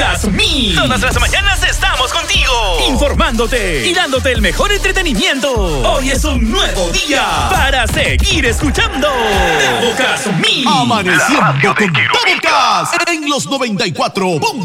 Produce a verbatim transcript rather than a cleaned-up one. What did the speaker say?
Podcast Me. Todas las mañanas estamos contigo, Informándote y dándote el mejor entretenimiento. Hoy es un nuevo día para seguir escuchando Podcast Me. Amaneciendo con Podcast en los noventa y cuatro.